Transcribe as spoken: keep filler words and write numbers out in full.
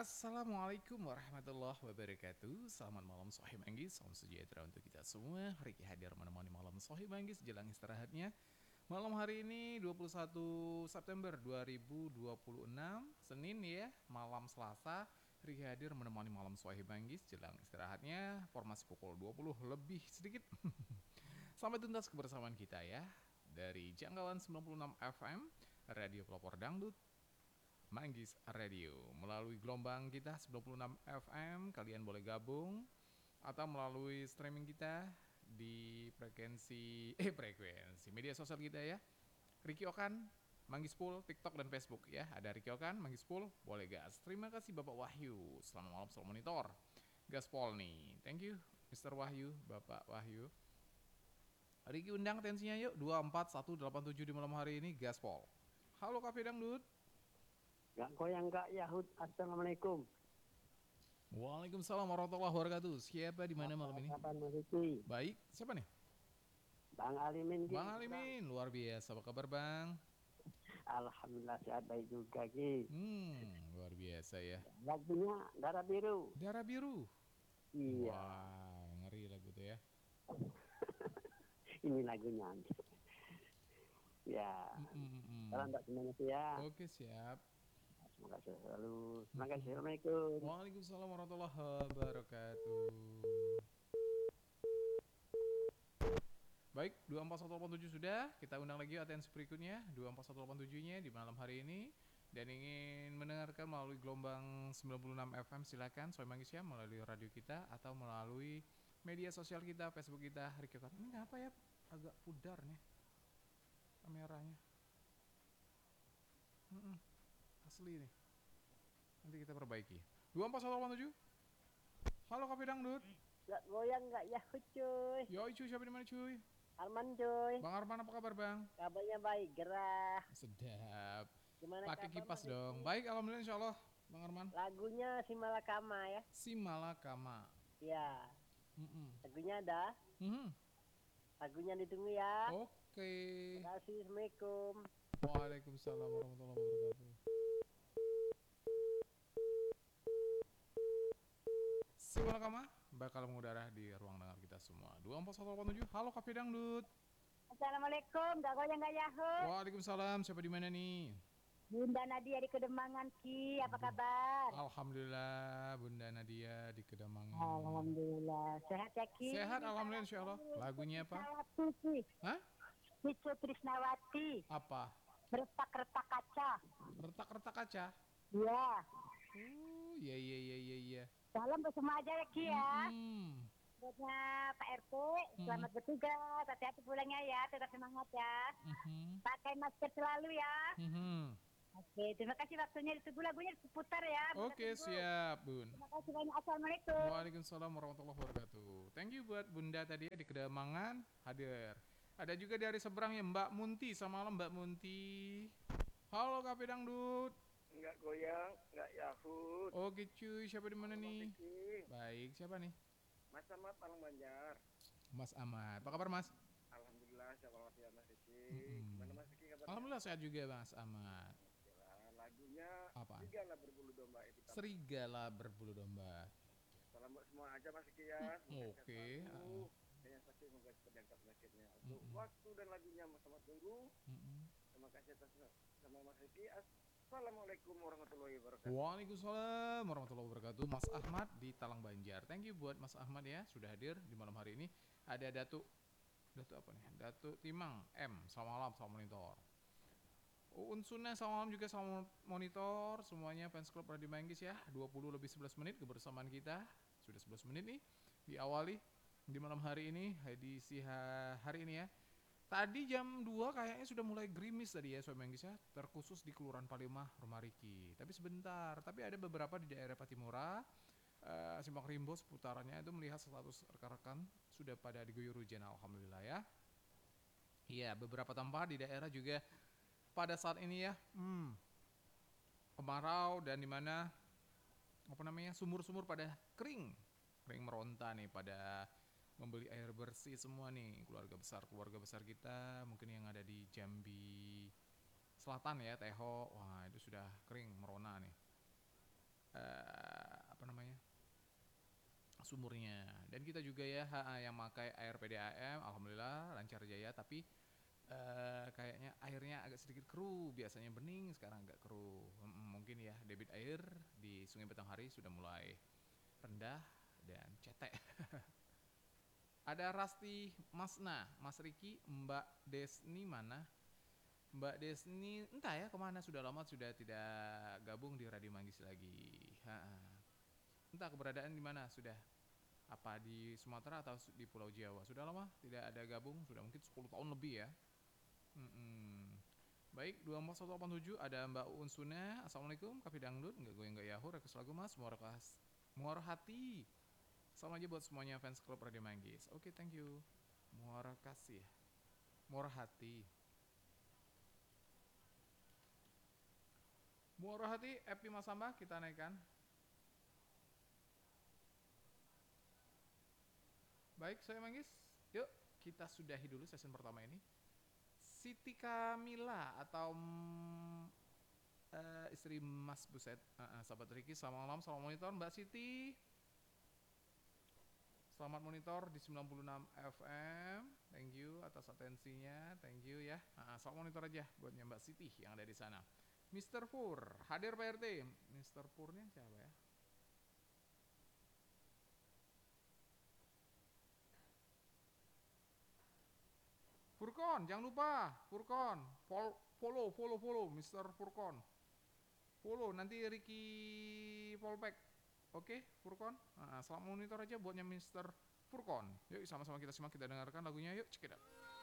Assalamualaikum warahmatullahi wabarakatuh. Selamat malam Sohib Manggis. Salam sejahtera untuk kita semua. Riki hadir menemani malam Sohib Manggis jelang istirahatnya. Malam hari ini dua puluh satu September dua ribu dua puluh enam, Senin ya, malam Selasa. Riki hadir menemani malam Sohib Manggis jelang istirahatnya. Formasi pukul dua puluh lebih sedikit. Sampai tuntas kebersamaan kita ya. Dari jangkauan sembilan puluh enam F M, Radio Pelopor Dangdut Manggis Radio. Melalui gelombang kita sembilan puluh enam F M, kalian boleh gabung atau melalui streaming kita di frekuensi eh frekuensi media sosial kita ya. Riki Okan, Manggis Pool, TikTok dan Facebook ya. Ada Riki Okan, Manggis Pool, boleh gas. Terima kasih Bapak Wahyu. Selamat malam, selamat monitor. Gaspol nih. Thank you Mister Wahyu, Bapak Wahyu. Riki undang tensinya yuk dua empat satu delapan tujuh di malam hari ini Gaspol. Halo Kafe Dangdut. Gak goyang gak Yahud. Assalamualaikum. Waalaikumsalam warahmatullahi wabarakatuh. Siapa di mana malam ini? Kapan Mas Riki? Baik, siapa nih? Bang Alimin. Bang Alimin, luar biasa. Apa kabar Bang? Alhamdulillah sehat baik juga Ki. Hmm, luar biasa ya. Lagunya Darah Biru. Darah Biru. Iya. Wah, ngeri lagu tuh ya. Ini lagunya. Ya. Mm-mm. Salam tak semuanya ya. Oke, siap. Semoga sehat selalu. Terima kasih. Assalamualaikum. Waalaikumsalam warahmatullahi wabarakatuh. Baik, dua empat satu delapan tujuh sudah. Kita undang lagi atensi berikutnya dua empat satu delapan tujuh-nya di malam hari ini. Dan ingin mendengarkan melalui gelombang sembilan puluh enam F M, silakan Soy Manggis ya, melalui radio kita atau melalui media sosial kita, Facebook kita, Riki Okan. Ini ngapa ya? Agak pudar nih kameranya. Mm-mm. Asli nih. Nanti kita perbaiki. dua empat satu delapan tujuh. Halo Kafe Dangdut. Gak goyang gak Yahud cuy. Yoi cuy, siapa di mana cuy? Arman cuy. Bang Arman, apa kabar Bang? Kabarnya baik, gerah. Sedap. Gimana Pakai kabar, kipas Mas dong. Riki? Baik, alhamdulillah insyaallah Bang Arman. Lagunya si Malakama ya. Si Malakama. Iya. Mm-mm. Lagunya ada. Mhm. Lagunya ditunggu ya. Oke. Terima kasih. Assalamualaikum. Waalaikumsalam warahmatullahi wabarakatuh. Si Malakama bakal mengudara di ruang dengar kita semua. dua empat satu delapan tujuh. Halo Kafe Dangdut. Assalamualaikum, gak goyang gak Yahud. Waalaikumsalam. Siapa di mana nih? Bunda Nadia di Kedemangan Ki, apa kabar? Alhamdulillah Bunda Nadia di Kedamangan. Alhamdulillah, sehat ya Ki? Sehat alhamdulillah insyaallah. Lagunya apa? Trisnawati Ki, Hah? Cicu Trisnawati, Apa? retak-retak kaca. Retak-retak kaca. Iya, Oh, iya iya iya iya iya. salam ke semua aja ya Ki ya. Hmm. Buatnya Pak R T, selamat bertugas, hati-hati pulangnya ya, tetap semangat ya. Mhm. Pakai masker selalu ya. Mhm. Oke, terima kasih waktunya, ditunggu lagunya diputar ya. Bunda Oke, tunggu. siap, Bun. Terima kasih banyak, Assalamualaikum. Waalaikumsalam warahmatullahi wabarakatuh. Thank you buat Bunda tadi ya di Kedamangan hadir. Ada juga dari seberang ya Mbak Munti. Selamat malam Mbak Munti. Halo Kafe Dangdut. Enggak goyang, enggak Yahud. Oke cuy, siapa di mana nih? Riki. Baik, siapa nih? Mas Ahmad Palang Banjar. Mas Ahmad. Apa kabar Mas? Alhamdulillah sehat walafiat Mas Riki. Mm-mm. Gimana Mas Riki kabarnya? Alhamdulillah sehat juga Mas Ahmad. Alhamdulillah. Lagunya Apaan? Serigala Berbulu Domba itu. Serigala berbulu domba. Salam buat semua aja Mas Riki ya. Hmm, Semoga oke. sehat selalu. Ah. Dan yang sakit semoga cepat diangkat penyakitnya. Untuk Mm-mm. waktu dan lagunya Mas Ahmad tunggu. Mm-mm. Terima kasih atas sama Mas Riki. Assalamualaikum warahmatullahi wabarakatuh. Waalaikumsalam warahmatullahi wabarakatuh. Mas Ahmad di Talang Banjar. Thank you buat Mas Ahmad ya sudah hadir di malam hari ini. Ada Datu Datu apa nih? Datu Timang M. Selamat malam, selamat monitor. Uun Sunnah, selamat malam juga, selamat monitor semuanya fans klub Radio Manggis ya. dua puluh lebih sebelas menit kebersamaan kita. Sudah sebelas menit nih diawali di malam hari ini, edisi ha- hari ini ya. Tadi jam dua kayaknya sudah mulai gerimis tadi ya Soy Manggis ya, terkhusus di Kelurahan Palimah, Rumah Riki. Tapi sebentar, tapi ada beberapa di daerah Patimura, eh, Simpang Rimbo seputarannya itu melihat status rekan-rekan sudah pada diguyur hujan alhamdulillah ya. Iya, beberapa tempat di daerah juga pada saat ini ya, hmm, kemarau dan dimana apa namanya sumur-sumur pada kering, kering meronta nih pada membeli air bersih semua nih keluarga besar keluarga besar kita mungkin yang ada di Jambi Selatan ya Teho, wah itu sudah kering merona nih. Eh, sumurnya. Dan kita juga ya ha, yang pakai air P D A M, alhamdulillah lancar jaya. Tapi eh, kayaknya airnya agak sedikit keruh. Biasanya bening, sekarang agak keruh. Hmm, mungkin ya debit air di Sungai Batanghari sudah mulai rendah dan cetek. Ada Rasti Masna, Mas Riki, Mbak Desni mana? Mbak Desni entah ya kemana, sudah lama sudah tidak gabung di Radio Manggis lagi. Ha, entah keberadaan di mana sudah. Apa di Sumatera atau di Pulau Jawa? Sudah lama tidak ada gabung, sudah mungkin sepuluh tahun lebih ya. Mm-mm. Baik, dua empat satu delapan tujuh ada Mbak Unsuna. Assalamualaikum, Kapi Dangdut, enggak goyang enggak yahoo, request lagu Mas, muara kas, muara hati. Salam aja buat semuanya fans klub Radio Manggis. Oke, okay, thank you. Muara kasih, muara hati. Muara hati, Epi Masamba kita naikkan. Baik, saya Manggis. Yuk, kita sudahi dulu sesi pertama ini. Siti Kamila atau mm, uh, istri Mas Buset, uh, uh, sahabat Riki, selamat malam, selamat monitor Mbak Siti. Selamat monitor di sembilan puluh enam F M. Thank you atas atensinya, thank you ya. Uh, uh, selamat monitor aja buatnya Mbak Siti yang ada di sana. Mister Pur, hadir P R T. Mister Purnya siapa ya? Furkon, jangan lupa, Furkon, follow, follow, follow, Mister Furkon, follow, nanti Ricky Polpek, oke, Furkon, nah, selamat monitor aja buatnya Mister Furkon, yuk sama-sama kita simak, kita dengarkan lagunya, yuk, check it out.